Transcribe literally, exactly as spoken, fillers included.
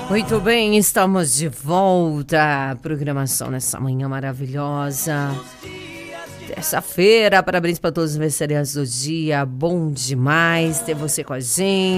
Muito bem, estamos de volta. Programação nessa manhã maravilhosa. Terça-feira, parabéns para todos os aniversariantes do dia. Bom demais ter você com a gente.